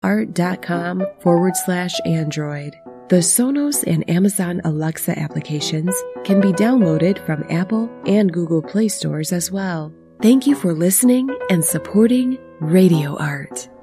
radioart.com/Android. The Sonos and Amazon Alexa applications can be downloaded from Apple and Google Play stores as well. Thank you for listening and supporting Radio Art.